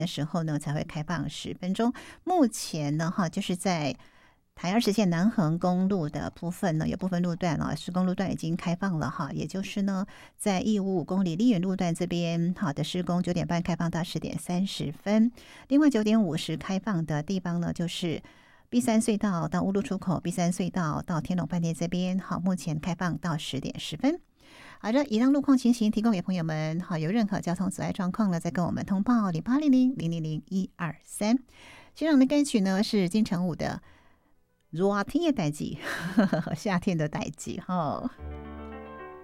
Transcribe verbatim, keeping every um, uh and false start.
的时候呢才会开放十分钟。目前呢哈，就是在台二十线南横公路的部分呢，有部分路段啊，施工路段已经开放了哈，也就是呢，在义务五公里丽园路段这边好的施工，九点半开放到十点三十分。另外九点五十开放的地方呢，就是 B 三隧道到乌路出口 ，B 三隧道到天龙饭店这边，好，目前开放到十点十分。好的，以上路况情形提供给朋友们，好，有任何交通阻碍状况呢，再跟我们通报零八零零零零零一二三。接下来的歌曲呢是金城武的。热天的代志，夏天的代志哈。